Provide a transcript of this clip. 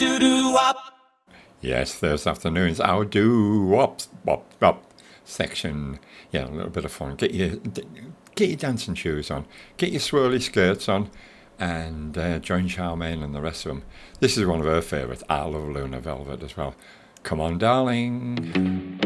Yes, Thursday afternoons, our do-wop section. Yeah, a little bit of fun. Get your dancing shoes on, get your swirly skirts on, and join Charmaine and the rest of them. This is one of her favourites. I love Luna Velvet as well. Come on, darling.